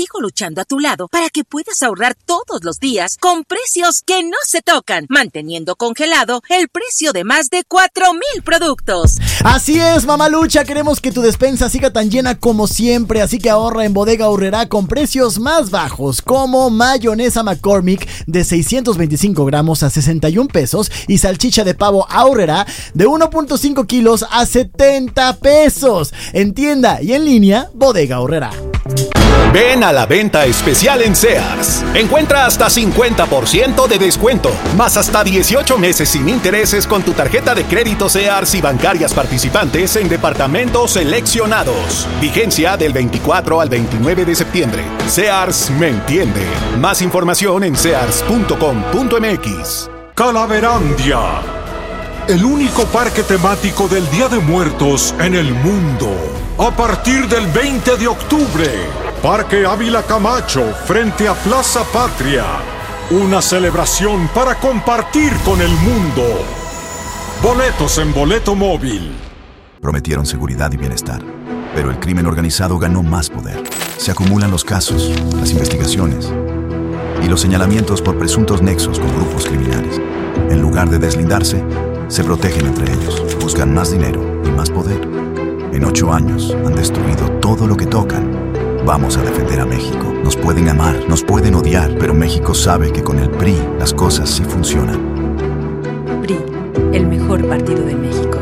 sigo luchando a tu lado para que puedas ahorrar todos los días con precios que no se tocan, manteniendo congelado el precio de más de 4,000 productos. Así es, Mamalucha, queremos que tu despensa siga tan llena como siempre, así que ahorra en Bodega Aurrerá con precios más bajos, como mayonesa McCormick de 625 gramos a 61 pesos y salchicha de pavo Aurrerá de 1.5 kilos a 70 pesos. En tienda y en línea, Bodega Aurrerá. Ven a la venta especial en Sears. Encuentra hasta 50% de descuento, más hasta 18 meses sin intereses con tu tarjeta de crédito Sears y bancarias participantes en departamentos seleccionados. Vigencia del 24 al 29 de septiembre. Sears me entiende. Más información en sears.com.mx. Calaverandia, el único parque temático del Día de Muertos en el mundo. A partir del 20 de octubre, Parque Ávila Camacho, frente a Plaza Patria. Una celebración para compartir con el mundo. Boletos en Boleto Móvil. Prometieron seguridad y bienestar, pero el crimen organizado ganó más poder. Se acumulan los casos, las investigaciones y los señalamientos por presuntos nexos con grupos criminales. En lugar de deslindarse, se protegen entre ellos, buscan más dinero y más poder. En 8 años han destruido todo lo que tocan. Vamos a defender a México. Nos pueden amar, nos pueden odiar, pero México sabe que con el PRI las cosas sí funcionan. PRI, el mejor partido de México.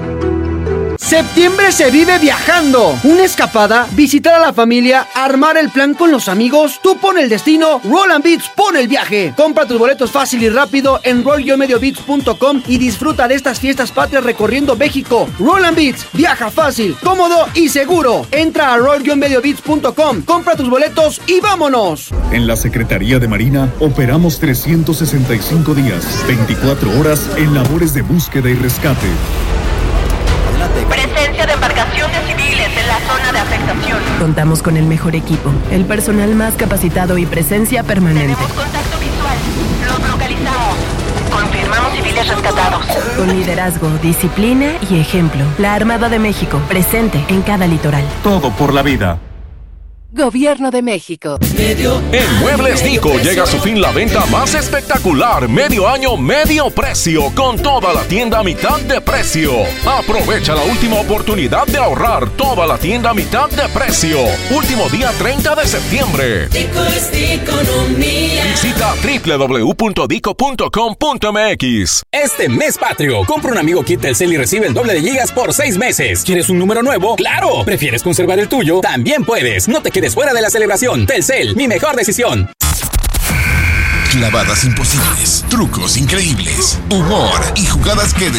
Septiembre se vive viajando. Una escapada, visitar a la familia, armar el plan con los amigos. Tú pon el destino, Roll & Beats pone el viaje. Compra tus boletos fácil y rápido en roll-mediobeats.com y disfruta de estas fiestas patrias recorriendo México. Roll & Beats, viaja fácil, cómodo y seguro. Entra a roll-mediobeats.com, compra tus boletos y vámonos. En la Secretaría de Marina operamos 365 días, 24 horas en labores de búsqueda y rescate. Presencia de embarcaciones civiles en la zona de afectación. Contamos con el mejor equipo, el personal más capacitado y presencia permanente. Tenemos contacto visual. Los localizamos. Confirmamos civiles rescatados. Con liderazgo, disciplina y ejemplo. La Armada de México, presente en cada litoral. Todo por la vida. Gobierno de México. En Muebles Nico llega a su fin la venta más espectacular. Medio año, medio precio, con toda la tienda a mitad de precio. Aprovecha la última oportunidad de ahorrar. Toda la tienda a mitad de precio. Último día 30 de septiembre. Dico es economía. Visita www.dico.com.mx. Este mes patrio, compra un amigo kit Telcel y recibe el doble de gigas por 6 meses. ¿Quieres un número nuevo? ¡Claro! ¿Prefieres conservar el tuyo? También puedes. No te quedes fuera de la celebración. Telcel, mi mejor decisión. Clavadas imposibles, trucos increíbles, humor y jugadas que